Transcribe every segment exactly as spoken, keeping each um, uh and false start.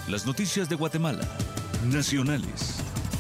Las noticias de Guatemala, nacionales.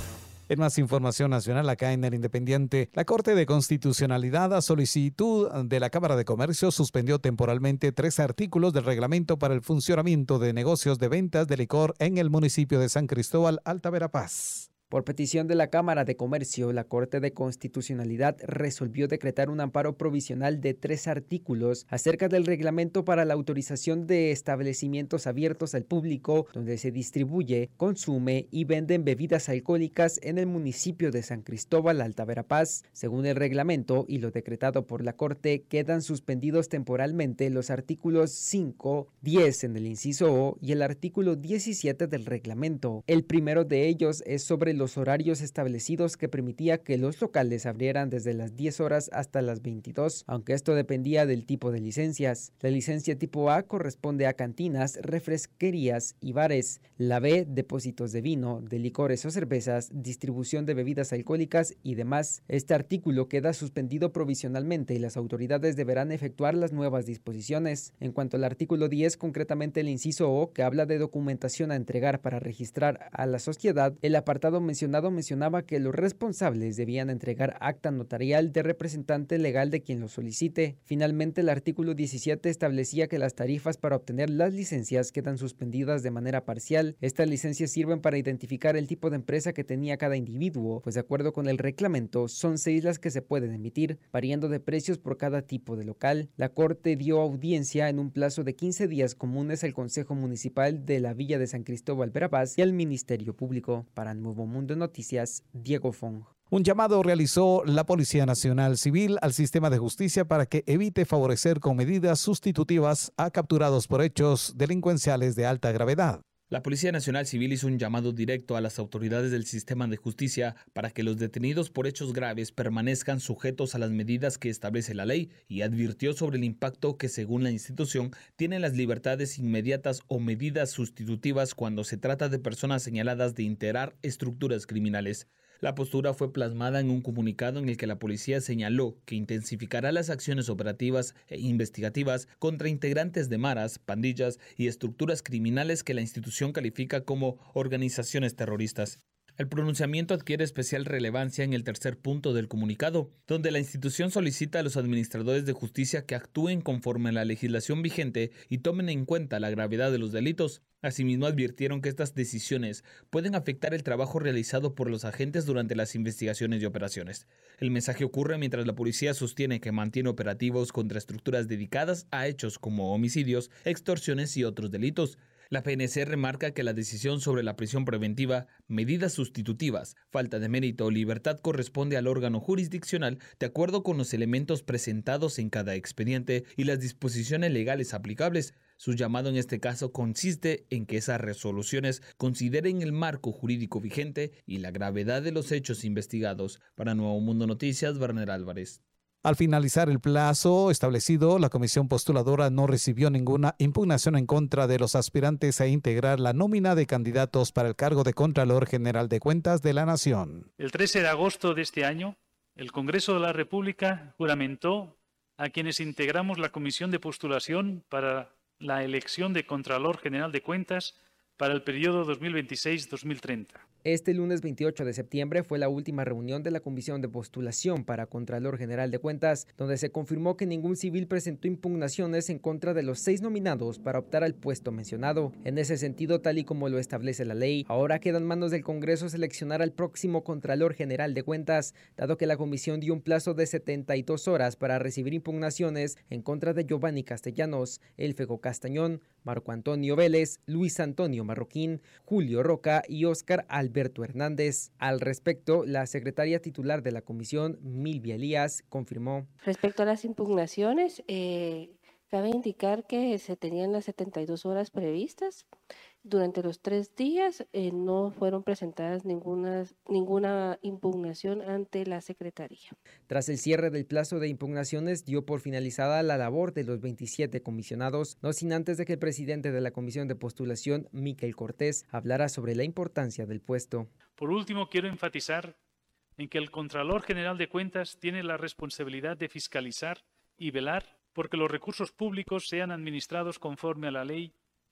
En más información nacional, acá en el Independiente, la Corte de Constitucionalidad, a solicitud de la Cámara de Comercio, suspendió temporalmente tres artículos del reglamento para el funcionamiento de negocios de ventas de licor en el municipio de San Cristóbal, Alta Verapaz. Por petición de la Cámara de Comercio, la Corte de Constitucionalidad resolvió decretar un amparo provisional de tres artículos acerca del reglamento para la autorización de establecimientos abiertos al público donde se distribuye, consume y venden bebidas alcohólicas en el municipio de San Cristóbal, Alta Verapaz. Según el reglamento y lo decretado por la Corte, quedan suspendidos temporalmente los artículos cinco, diez en el inciso O y el artículo diecisiete del reglamento. El primero de ellos es sobre los horarios establecidos que permitía que los locales abrieran desde las diez horas hasta las veintidós, aunque esto dependía del tipo de licencias. La licencia tipo A corresponde a cantinas, refresquerías y bares. La B, depósitos de vino, de licores o cervezas, distribución de bebidas alcohólicas y demás. Este artículo queda suspendido provisionalmente y las autoridades deberán efectuar las nuevas disposiciones. En cuanto al artículo diez, concretamente el inciso O, que habla de documentación a entregar para registrar a la sociedad, el apartado mencionado mencionaba que los responsables debían entregar acta notarial de representante legal de quien lo solicite. Finalmente, el artículo diecisiete establecía que las tarifas para obtener las licencias quedan suspendidas de manera parcial. Estas licencias sirven para identificar el tipo de empresa que tenía cada individuo, pues de acuerdo con el reglamento, son seis las que se pueden emitir, variando de precios por cada tipo de local. La Corte dio audiencia en un plazo de quince días comunes al Consejo Municipal de la Villa de San Cristóbal Verapaz y al Ministerio Público. Para Nuevo Mundo Noticias, Diego Fong. Un llamado realizó la Policía Nacional Civil al sistema de justicia para que evite favorecer con medidas sustitutivas a capturados por hechos delincuenciales de alta gravedad. La Policía Nacional Civil hizo un llamado directo a las autoridades del sistema de justicia para que los detenidos por hechos graves permanezcan sujetos a las medidas que establece la ley y advirtió sobre el impacto que, según la institución, tienen las libertades inmediatas o medidas sustitutivas cuando se trata de personas señaladas de integrar estructuras criminales. La postura fue plasmada en un comunicado en el que la policía señaló que intensificará las acciones operativas e investigativas contra integrantes de maras, pandillas y estructuras criminales que la institución califica como organizaciones terroristas. El pronunciamiento adquiere especial relevancia en el tercer punto del comunicado, donde la institución solicita a los administradores de justicia que actúen conforme a la legislación vigente y tomen en cuenta la gravedad de los delitos. Asimismo, advirtieron que estas decisiones pueden afectar el trabajo realizado por los agentes durante las investigaciones y operaciones. El mensaje ocurre mientras la policía sostiene que mantiene operativos contra estructuras dedicadas a hechos como homicidios, extorsiones y otros delitos. La P N C remarca que la decisión sobre la prisión preventiva, medidas sustitutivas, falta de mérito o libertad corresponde al órgano jurisdiccional de acuerdo con los elementos presentados en cada expediente y las disposiciones legales aplicables. Su llamado en este caso consiste en que esas resoluciones consideren el marco jurídico vigente y la gravedad de los hechos investigados. Para Nuevo Mundo Noticias, Werner Álvarez. Al finalizar el plazo establecido, la comisión postuladora no recibió ninguna impugnación en contra de los aspirantes a integrar la nómina de candidatos para el cargo de Contralor General de Cuentas de la Nación. El trece de agosto de este año, el Congreso de la República juramentó a quienes integramos la comisión de postulación para la elección de Contralor General de Cuentas para el periodo dos mil veintiséis a dos mil treinta. Este lunes veintiocho de septiembre fue la última reunión de la Comisión de Postulación para Contralor General de Cuentas, donde se confirmó que ningún civil presentó impugnaciones en contra de los seis nominados para optar al puesto mencionado. En ese sentido, tal y como lo establece la ley, ahora queda en manos del Congreso seleccionar al próximo Contralor General de Cuentas, dado que la comisión dio un plazo de setenta y dos horas para recibir impugnaciones en contra de Giovanni Castellanos, Elfego Castañón, Marco Antonio Vélez, Luis Antonio Marroquín, Julio Roca y Óscar Alberto Hernández. Al respecto, la secretaria titular de la comisión, Milvia Elías, confirmó. Respecto a las impugnaciones, eh, cabe indicar que se tenían las setenta y dos horas previstas. Durante los tres días eh, no fueron presentadas ninguna, ninguna impugnación ante la Secretaría. Tras el cierre del plazo de impugnaciones, dio por finalizada la labor de los veintisiete comisionados, no sin antes de que el presidente de la Comisión de Postulación, Miquel Cortés, hablara sobre la importancia del puesto. Por último, quiero enfatizar en que el Contralor General de Cuentas tiene la responsabilidad de fiscalizar y velar porque los recursos públicos sean administrados conforme a la ley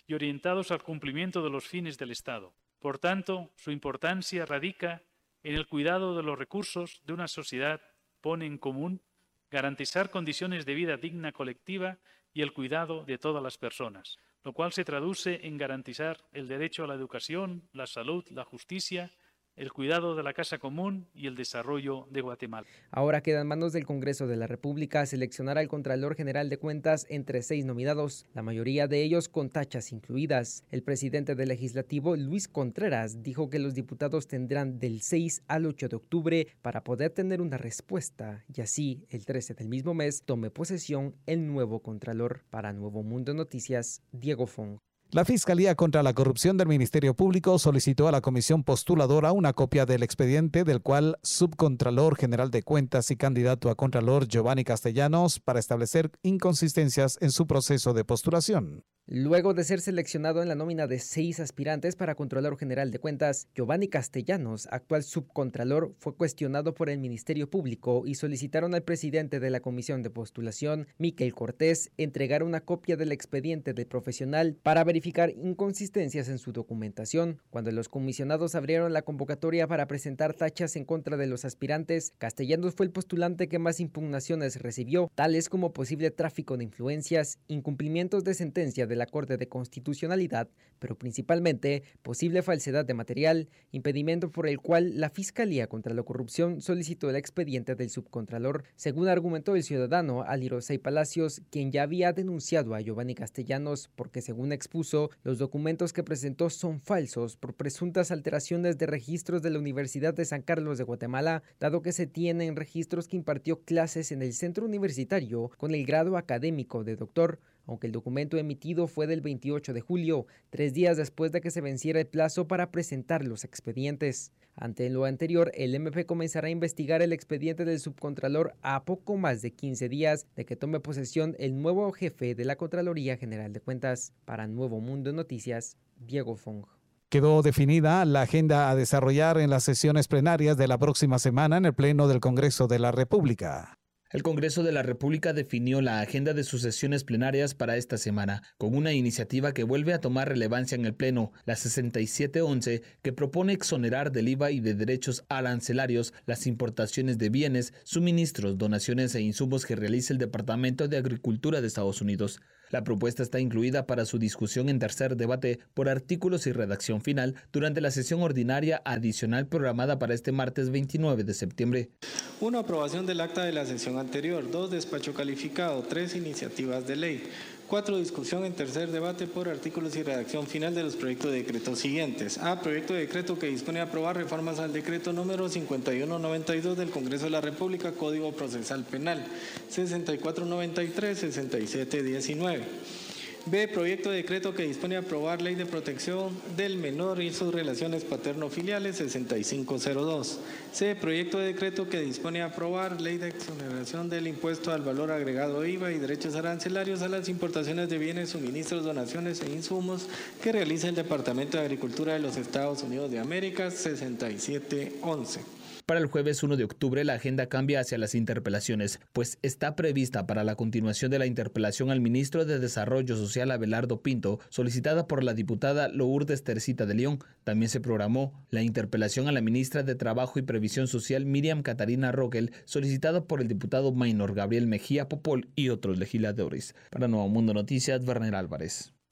y orientados al cumplimiento de los fines del Estado. Por tanto, su importancia radica en el cuidado de los recursos de una sociedad, pone en común garantizar condiciones de vida digna colectiva y el cuidado de todas las personas, lo cual se traduce en garantizar el derecho a la educación, la salud, la justicia, el cuidado de la casa común y el desarrollo de Guatemala. Ahora queda en manos del Congreso de la República seleccionar al Contralor General de Cuentas entre seis nominados, la mayoría de ellos con tachas incluidas. El presidente del Legislativo, Luis Contreras, dijo que los diputados tendrán del seis al ocho de octubre para poder tener una respuesta y así, el trece del mismo mes, tome posesión el nuevo Contralor. Para Nuevo Mundo Noticias, Diego Fong. La Fiscalía contra la Corrupción del Ministerio Público solicitó a la Comisión Postuladora una copia del expediente del cual Subcontralor General de Cuentas y candidato a Contralor Giovanni Castellanos para establecer inconsistencias en su proceso de postulación. Luego de ser seleccionado en la nómina de seis aspirantes para Contralor General de Cuentas, Giovanni Castellanos, actual subcontralor, fue cuestionado por el Ministerio Público y solicitaron al presidente de la Comisión de Postulación, Miquel Cortés, entregar una copia del expediente del profesional para verificar inconsistencias en su documentación. Cuando los comisionados abrieron la convocatoria para presentar tachas en contra de los aspirantes, Castellanos fue el postulante que más impugnaciones recibió, tales como posible tráfico de influencias, incumplimientos de sentencia de de la Corte de Constitucionalidad, pero principalmente posible falsedad de material, impedimento por el cual la Fiscalía contra la Corrupción solicitó el expediente del subcontralor, según argumentó el ciudadano Alirosei Palacios, quien ya había denunciado a Giovanni Castellanos porque, según expuso, los documentos que presentó son falsos por presuntas alteraciones de registros de la Universidad de San Carlos de Guatemala, dado que se tienen registros que impartió clases en el centro universitario con el grado académico de doctor, aunque el documento emitido fue del veintiocho de julio, tres días después de que se venciera el plazo para presentar los expedientes. Ante lo anterior, el M P comenzará a investigar el expediente del subcontralor a poco más de quince días de que tome posesión el nuevo jefe de la Contraloría General de Cuentas. Para Nuevo Mundo Noticias, Diego Fong. Quedó definida la agenda a desarrollar en las sesiones plenarias de la próxima semana en el Pleno del Congreso de la República. El Congreso de la República definió la agenda de sus sesiones plenarias para esta semana, con una iniciativa que vuelve a tomar relevancia en el Pleno, la sesenta y siete once, que propone exonerar del I V A y de derechos arancelarios las importaciones de bienes, suministros, donaciones e insumos que realice el Departamento de Agricultura de Estados Unidos. La propuesta está incluida para su discusión en tercer debate por artículos y redacción final durante la sesión ordinaria adicional programada para este martes veintinueve de septiembre. uno. Aprobación del acta de la sesión anterior. dos. Despacho calificado. tres. Iniciativas de ley. cuatro. Discusión en tercer debate por artículos y redacción final de los proyectos de decreto siguientes. A. Proyecto de decreto que dispone a aprobar reformas al decreto número cincuenta y uno noventa y dos del Congreso de la República, Código Procesal Penal, sesenta y cuatro noventa y tres, sesenta y siete diecinueve. B. Proyecto de decreto que dispone a aprobar ley de protección del menor y sus relaciones paterno-filiales, sesenta y cinco cero dos. C. Proyecto de decreto que dispone a aprobar ley de exoneración del impuesto al valor agregado I V A y derechos arancelarios a las importaciones de bienes, suministros, donaciones e insumos que realiza el Departamento de Agricultura de los Estados Unidos de América, sesenta y siete once. Para el jueves uno de octubre, la agenda cambia hacia las interpelaciones, pues está prevista para la continuación de la interpelación al ministro de Desarrollo Social, Abelardo Pinto, solicitada por la diputada Lourdes Tercita de León. También se programó la interpelación a la ministra de Trabajo y Previsión Social, Miriam Catarina Rogel, solicitada por el diputado Maynor Gabriel Mejía Popol y otros legisladores. Para Nuevo Mundo Noticias, Werner Álvarez.